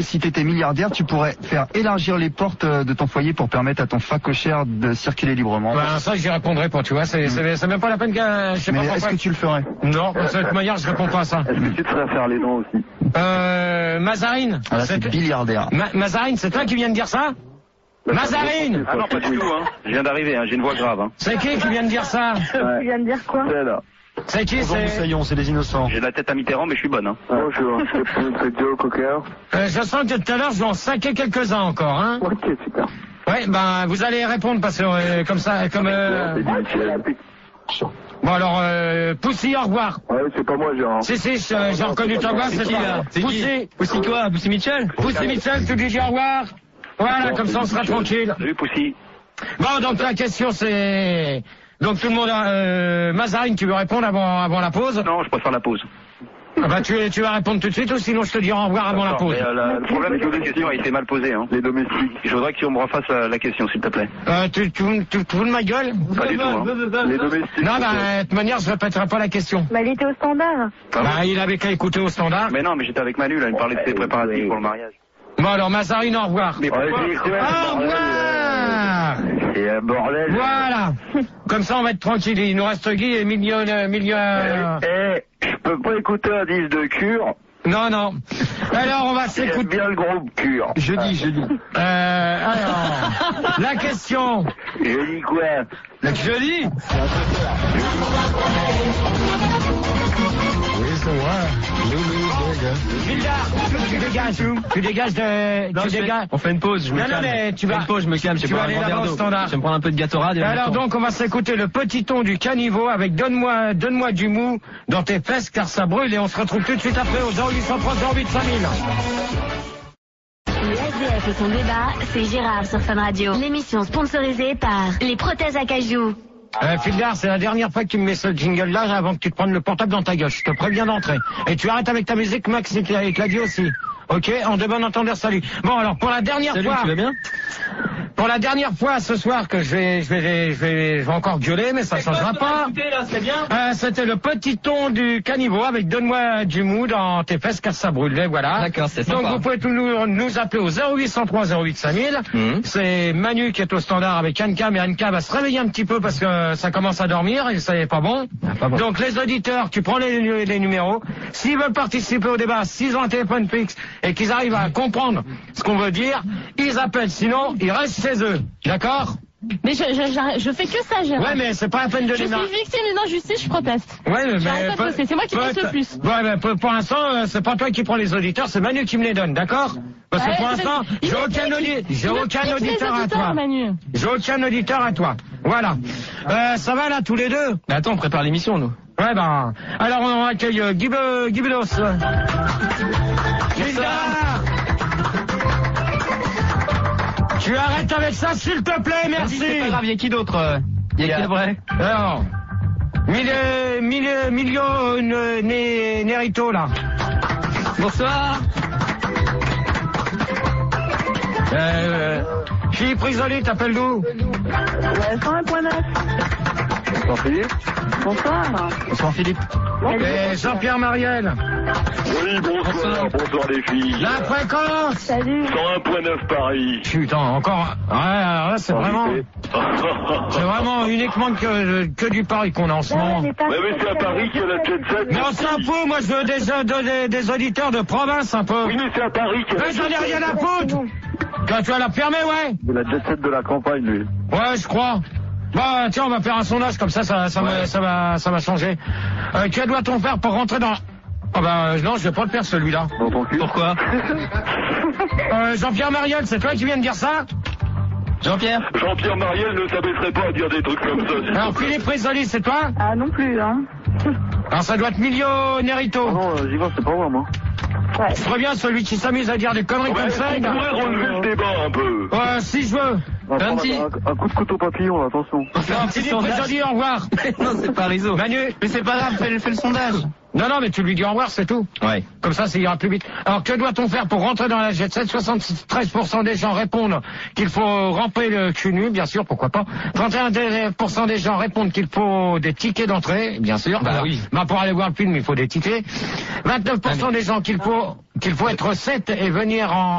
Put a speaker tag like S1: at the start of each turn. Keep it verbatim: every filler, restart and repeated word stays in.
S1: Si tu étais milliardaire, tu pourrais faire élargir les portes de ton foyer pour permettre à ton facochère de circuler librement.
S2: Ben, ça, j'y répondrai pas, tu vois. C'est mmh. même pas la peine que je sais
S1: Mais
S2: pas
S1: est-ce que tu le ferais?
S2: Non, de cette manière, je réponds pas à ça.
S3: Est-ce que tu te ferais faire les dents aussi?
S2: Euh, Mazarine.
S1: Ah là, c'est milliardaire.
S2: Ma Mazarine, c'est toi qui viens de dire ça? Mazarine!
S3: Ah non, pas du tout, hein. Je viens d'arriver, hein. J'ai une voix grave, hein.
S2: C'est qui qui vient de dire ça?
S4: Ouais. Tu viens de dire quoi?
S3: C'est là.
S2: C'est qui? C'est
S1: c'est des innocents.
S3: J'ai la tête à Mitterrand, mais je suis bonne, hein.
S4: Bonjour,
S3: c'est Joe Cocker.
S2: Euh, je sens que tout à l'heure, je vais en saquer quelques-uns encore, hein.
S3: Ok, super.
S2: Ouais, ben, vous allez répondre parce que, euh, comme ça, comme, euh... Bon, alors, euh, Poussy, au revoir.
S3: Ouais, c'est pas moi, genre.
S2: Si, si, j'ai reconnu ta voix, c'est toi. Poussy.
S1: Poussy quoi? Poussy Mitchell?
S2: Poussy Mitchell, tu lui dis au revoir. Voilà, comme ça, on sera tranquille.
S3: Salut, Poussy.
S2: Bon, donc, la question, c'est... Donc, tout le monde a... Euh, Mazarine, tu veux répondre avant, avant la pause?
S3: Non, je préfère la pause.
S2: Ah bah, tu, tu vas répondre tout de suite ou sinon je te dirai au revoir avant la pause.
S3: Mais, euh, la, le problème, c'est que la question, il s'est mal posé, hein. Les domestiques. Je voudrais que tu me refasses la, la question, s'il te plaît.
S2: Euh, tu, tu, tu, tu fous de ma gueule?
S3: Pas du tout, hein. Les domestiques.
S2: Non, bah, de toute manière, je répéterai pas la question.
S4: Bah, il était au standard.
S2: Bah, il avait qu'à écouter au standard.
S3: Mais non, mais j'étais avec Manu, là, il me parlait de ses préparatifs pour le mariage.
S2: Bon, alors, Mazarine, au revoir.
S3: Mais pourquoi?
S2: Au revoir!
S3: C'est un bordel.
S2: Voilà. Comme ça, on va être tranquille. Il nous reste Guy et million, million.
S3: Eh, je peux pas écouter un disque de Cure.
S2: Non, non. Alors, on va s'écouter.
S3: bien le groupe Cure.
S1: Je dis, je dis.
S2: Euh, alors, la question.
S3: Je dis quoi?
S2: La je dis. Gildard, tu dégages. Tu dégages de.
S1: Non,
S2: tu dégages.
S1: On fait une pause, je me
S2: non,
S1: calme.
S2: Non, mais tu vas.
S1: Une pause, je me calme, je
S2: tu vas aller là-bas au standard.
S1: Je vais me prendre un peu de Gatorade et
S2: alors donc, on va s'écouter le petit ton du caniveau avec Donne-moi, donne-moi du mou dans tes fesses car ça brûle et on se retrouve tout de suite après au zéro huit cent trois zéro huit cinq mille.
S5: Le S D F et son débat, c'est Gérard sur Fun Radio. L'émission sponsorisée par les prothèses à cajou.
S2: Euh, Fildar, c'est la dernière fois que tu me mets ce jingle-là avant que tu te prennes le portable dans ta gueule. Je te préviens d'entrer. Et tu arrêtes avec ta musique, Max, et Claudio aussi. Ok, en de bon entendeur, salut. Bon, alors, pour la dernière
S1: salut,
S2: fois...
S1: tu vas bien?
S2: Pour la dernière fois ce soir que je vais, je vais, je vais, je vais encore gueuler, mais ça ne changera pas. Euh, C'était le petit ton du caniveau avec Donne-moi du mou dans tes fesses car ça brûle. Et voilà.
S1: D'accord, c'est
S2: Donc
S1: sympa.
S2: vous pouvez tout nous, nous appeler au zéro huit cent trois zéro huit cinq mille. Mmh. C'est Manu qui est au standard avec Anka, mais Anka va se réveiller un petit peu parce que ça commence à dormir et ça n'est pas bon.
S1: Ah, pas bon.
S2: Donc les auditeurs, tu prends les, les numéros. S'ils veulent participer au débat, s'ils ont un téléphone fixe et qu'ils arrivent à comprendre ce qu'on veut dire, ils appellent. Sinon, ils restent chez eux. D'accord?
S6: Mais je, je, je fais que ça, Gérard.
S2: Ouais, mais c'est pas la peine de
S6: je
S2: les
S6: suis victime d'une injustice, je proteste.
S2: Ouais, mais
S6: j'arrête pas de bosser, c'est moi qui passe le plus.
S2: Ouais, mais pour, pour l'instant, euh, c'est pas toi qui prends les auditeurs, c'est Manu qui me les donne, d'accord? Parce
S6: ouais,
S2: que pour l'instant, j'ai aucun, audi j'ai aucun auditeur à toi. J'ai aucun auditeur à toi. Voilà. Euh, ça va là, tous les deux?
S1: Mais attends, on prépare l'émission, nous.
S2: Ouais, ben. Alors, on accueille euh, Guy Bedos. Tu arrêtes avec ça, s'il te plaît, merci.
S1: C'est pas grave, il y a qui d'autre? Il y a qui après?
S2: Alors, Mille, mille, Milio euh, né, Nerito, là.
S1: Bonsoir.
S2: Euh, Philippe Risoli, t'appelles d'où?
S4: cent un point neuf.
S3: Bonsoir, Philippe.
S4: Bonsoir.
S1: Bonsoir, Philippe.
S2: Et Jean-Pierre Mariel.
S3: Oui, bonsoir, bonsoir les filles.
S2: La fréquence.
S4: Salut.
S3: cent un point neuf Paris.
S2: Putain, encore. Ouais, alors là, c'est vraiment. C'est vraiment uniquement que, que du Paris qu'on a en ce moment.
S3: Ouais, mais c'est à Paris qu'il y a la jet set.
S2: Mais on s'en fout, moi je veux des, des, des auditeurs de province un peu.
S3: Oui, mais c'est à Paris qu'il y a
S2: Mais j'en ai rien à foutre. Quand tu vas la fermer, ouais.
S3: C'est la jet set de la campagne, lui.
S2: Ouais, je crois. Bah tiens, on va faire un sondage comme ça, ça, ça, ouais. me, ça va, ça va changer. Euh, que doit-on faire pour rentrer dans... Oh bah non, je vais pas le faire celui-là.
S3: Dans ton cul.
S1: Pourquoi?
S2: euh, Jean-Pierre Mariel, c'est toi qui viens de dire ça?
S1: Jean-Pierre?
S3: Jean-Pierre Mariel ne s'abaisserait pas à dire des trucs comme ça.
S2: Alors Philippe Risoli, c'est toi?
S4: Ah non plus, hein.
S2: Alors ça doit être Milio Nerito.
S3: Ah non, j'y vois, c'est pas moi, moi.
S4: Ouais.
S2: Très bien, celui qui s'amuse à dire des conneries
S3: Ouais,
S2: comme ça.
S3: on pourrait relever le débat un peu.
S2: Ouais, si je veux.
S3: Un,
S2: petit.
S3: un, un coup de couteau papillon, attention.
S2: Non, Philippe Risoli, au revoir.
S1: Non, c'est pas Rizzo.
S2: Manu.
S1: Mais c'est pas grave, fais, fais le sondage.
S2: Non, non, mais tu lui dis au revoir, c'est tout.
S1: Ouais.
S2: Comme ça, ça ira plus vite. Alors, que doit-on faire pour rentrer dans la jet set? soixante-treize pour cent des gens répondent qu'il faut ramper le cul nu, bien sûr, pourquoi pas. trente et un pour cent des gens répondent qu'il faut des tickets d'entrée, bien sûr.
S1: Bah oui.
S2: Bah, pour aller voir le film, il faut des tickets. vingt-neuf pour cent des gens qu'il faut, qu'il faut être sept et venir en,